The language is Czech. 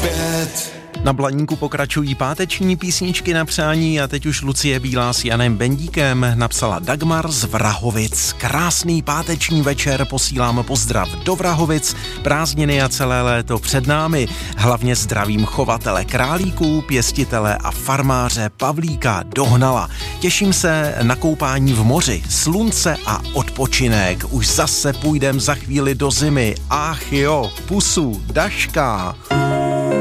Na Blaníku pokračují páteční písničky na přání a teď už Lucie Bílá s Janem Bendíkem napsala Dagmar z Vrahovic. Krásný páteční večer, posílám pozdrav do Vrahovic, prázdniny a celé léto před námi. Hlavně zdravím chovatele králíků, pěstitele a farmáře Pavlíka Dohnala. Těším se na koupání v moři, slunce a odpočinek. Už zase půjdem za chvíli do zimy. Ach jo, pusu, Daška.